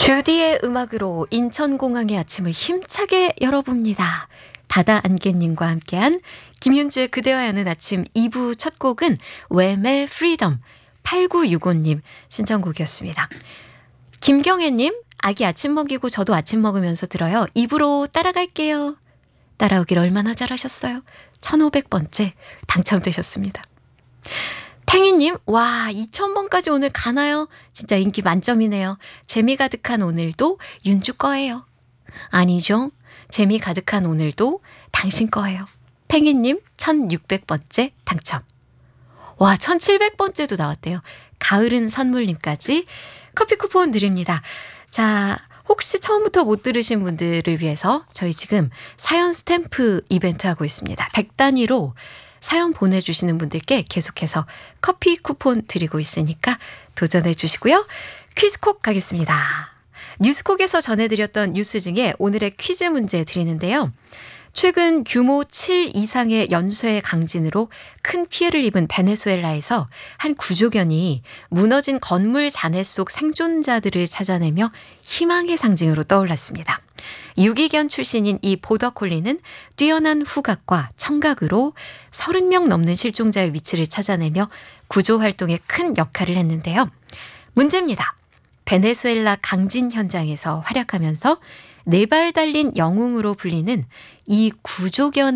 주디의 음악으로 인천공항의 아침을 힘차게 열어봅니다. 다다 안개님과 함께한 김윤주의 그대와 여는 아침 2부 첫 곡은 웸의 프리덤 8965님 신청곡이었습니다. 김경애님, 아기 아침 먹이고 저도 아침 먹으면서 들어요. 입으로 따라갈게요. 따라오길 얼마나 잘하셨어요. 1500번째 당첨되셨습니다. 팽이님, 와 2000번까지 오늘 가나요? 진짜 인기 만점이네요. 재미 가득한 오늘도 윤주 거예요. 아니죠. 재미 가득한 오늘도 당신 거예요. 팽이님 1600번째 당첨. 와 1700번째도 나왔대요. 가을은 선물님까지 커피 쿠폰 드립니다. 자, 혹시 처음부터 못 들으신 분들을 위해서 저희 지금 사연 스탬프 이벤트 하고 있습니다. 100단위로 사연 보내주시는 분들께 계속해서 커피 쿠폰 드리고 있으니까 도전해 주시고요. 퀴즈콕 가겠습니다. 뉴스콕에서 전해드렸던 뉴스 중에 오늘의 퀴즈 문제 드리는데요. 최근 규모 7 이상의 연쇄 강진으로 큰 피해를 입은 베네수엘라에서 한 구조견이 무너진 건물 잔해 속 생존자들을 찾아내며 희망의 상징으로 떠올랐습니다. 유기견 출신인 이 보더콜리는 뛰어난 후각과 청각으로 30명 넘는 실종자의 위치를 찾아내며 구조 활동에 큰 역할을 했는데요. 문제입니다. 베네수엘라 강진 현장에서 활약하면서 4발 달린 영웅으로 불리는 이 구조견의